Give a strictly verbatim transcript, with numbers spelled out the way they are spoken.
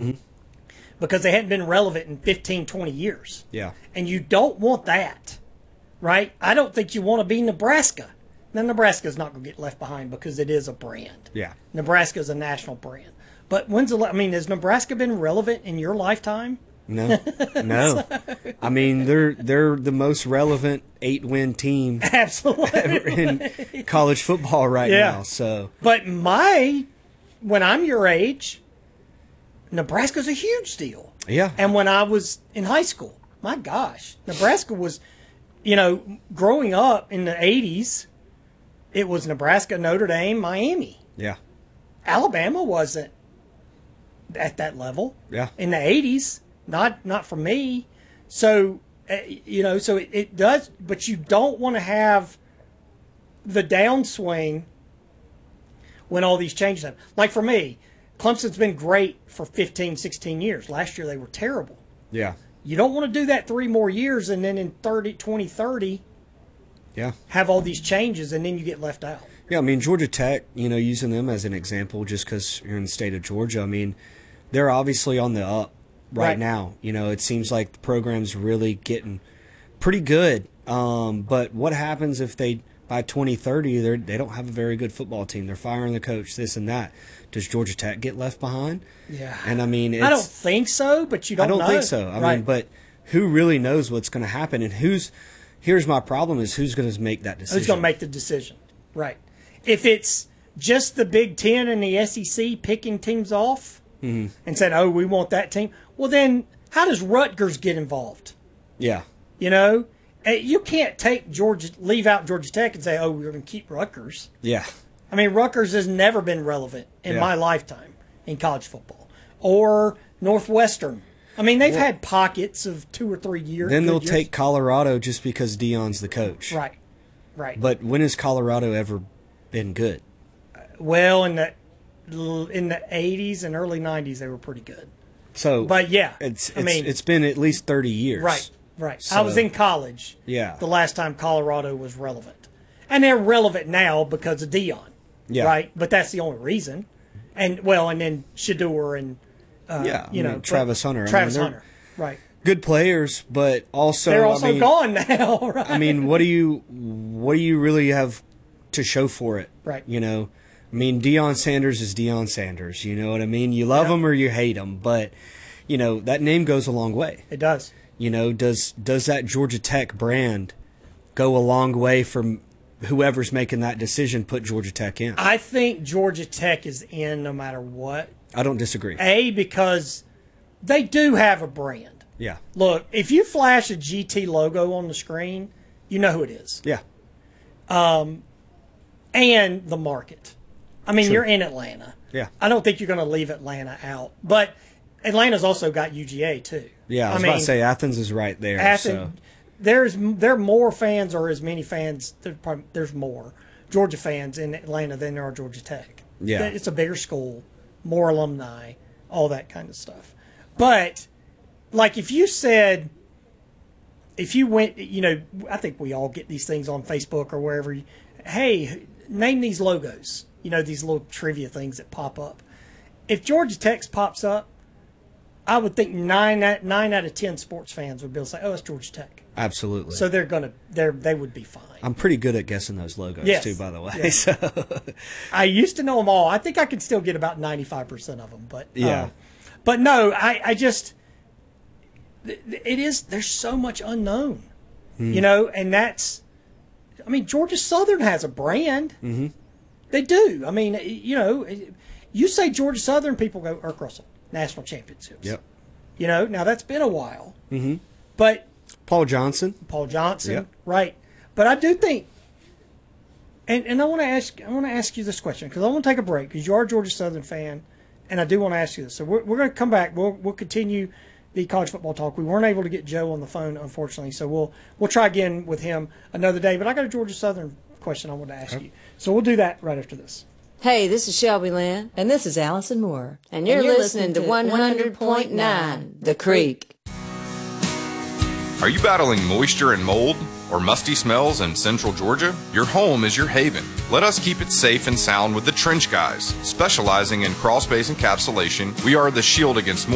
Mm-hmm. Because they hadn't been relevant in fifteen, twenty years. Yeah. And you don't want that, right? I don't think you want to be Nebraska. Now, Nebraska's not going to get left behind because it is a brand. Yeah. Nebraska is a national brand. But when's the, I mean, has Nebraska been relevant in your lifetime? No, no. I mean, they're they're the most relevant eight-win team Absolutely. in college football right Yeah. now. So, But my, when I'm your age, Nebraska's a huge deal. yeah. And when I was in high school, my gosh, Nebraska was, you know, growing up in the eighties, it was Nebraska, Notre Dame, Miami. Yeah. Alabama wasn't at that level. Yeah. In the eighties, not not for me. So, uh, you know, so it, it does, but you don't want to have the downswing when all these changes happen. Like for me, Clemson's been great for fifteen, sixteen years. Last year they were terrible. Yeah. You don't want to do that three more years and then in thirty, twenty thirty Yeah. have all these changes and then you get left out. Yeah, I mean, Georgia Tech, you know, using them as an example just because you're in the state of Georgia, I mean, they're obviously on the up right, Right. now. You know, it seems like the program's really getting pretty good. Um, but what happens if they, by twenty thirty, they they don't have a very good football team? They're firing the coach, this and that. Does Georgia Tech get left behind? Yeah. And I mean, it's, I don't think so, but you don't I don't know. think so. I Right. mean, but who really knows what's going to happen? And who's, here's my problem is who's going to make that decision? Who's going to make the decision? Right. If it's just the Big Ten and the S E C picking teams off Mm-hmm. and said, oh, we want that team, well, then how does Rutgers get involved? Yeah. You know, Uh, you can't take Georgia, leave out Georgia Tech and say, oh, we're going to keep Rutgers. Yeah. I mean, Rutgers has never been relevant in Yeah. my lifetime in college football. Or Northwestern. I mean, they've Well, had pockets of two or three years. Then they'll good years. take Colorado just because Dion's the coach. Right, right. But when has Colorado ever been good? Well, in the in the eighties and early nineties, they were pretty good. So, But yeah, it's, it's I mean, it's been at least thirty years. right, right. I So- was in college. Yeah. The last time Colorado was relevant, and they're relevant now because of Dion. Yeah. Right, but that's the only reason. And well, and then Shador and uh, Yeah, I you know mean, Travis Hunter. I mean, Travis they're Hunter. Right. Good players, but also They're also I mean, gone now. Right. I mean, what do you what do you really have to show for it? Right. You know, I mean, Deion Sanders is Deion Sanders. You know what I mean? You love Yeah. him or you hate him, but you know that name goes a long way. It does. You know, does does that Georgia Tech brand go a long way from whoever's making that decision? Put Georgia Tech in. I think Georgia Tech is in no matter what. I don't disagree. A, because they do have a brand. Yeah. Look, if you flash a G T logo on the screen, you know who it is. Yeah. And the market. I mean, Sure. you're in Atlanta. Yeah. I don't think you're going to leave Atlanta out. But Atlanta's also got U G A, too. Yeah, I was mean, about to say Athens is right there. Athens, so. there's there are more fans or as many fans. There's, probably, there's more Georgia fans in Atlanta than there are Georgia Tech. Yeah. It's a bigger school, more alumni, all that kind of stuff. But like if you said, if you went, you know, I think we all get these things on Facebook or wherever. You, hey, name these logos. You know, these little trivia things that pop up. If Georgia Tech pops up, I would think nine out, nine out of ten sports fans would be able to say, "Oh, it's Georgia Tech." Absolutely. So they're gonna, they're they would be fine. I'm pretty good at guessing those logos Yes. too, by the way. Yes. So I used to know them all. I think I can still get about ninety-five percent of them, but Yeah. uh, but no, I, I just it is. There's so much unknown, Hmm. you know, and that's. I mean, Georgia Southern has a brand. Mm-hmm. They do. I mean, you know, you say Georgia Southern, people go Irk Russell national championships. Yep. You know, now that's been a while, Mm-hmm. but Paul Johnson. Paul Johnson, Yep. right? But I do think, and, and I want to ask, I want to ask you this question because I want to take a break because you are a Georgia Southern fan, and I do want to ask you this. So we're, we're going to come back. We'll we'll continue the college football talk. We weren't able to get Joe on the phone, unfortunately, so we'll we'll try again with him another day. But I got a Georgia Southern question I want to ask Okay. you, so we'll do that right after this. Hey, this is Shelby Lynn. And this is Allison Moore. And you're, And you're listening, to one hundred point nine The Creek. Are you battling moisture and mold or musty smells in central Georgia? Your home is your haven. Let us keep it safe and sound with the Trench Guys. Specializing in crawl space encapsulation, we are the shield against